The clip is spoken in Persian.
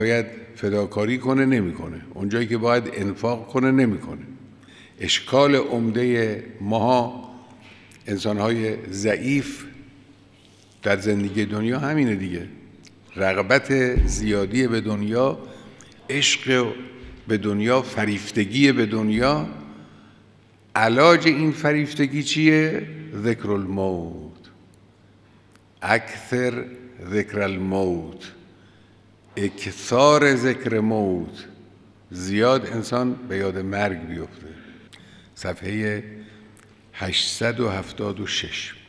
باید فداکاری کنه نمیکنه، اونجایی که باید انفاق کنه نمیکنه. اشکال عمده ماها انسان‌های ضعیف در زندگی دنیا همینه دیگه، رغبت زیادی به دنیا، عشق به دنیا، فریفتگی به دنیا. علاج این فریفتگی چیه؟ ذکر الموت، اکثر ذکر الموت، اکثار ذکر موت، زیاد انسان به یاد مرگ بیفته. صفحه 876.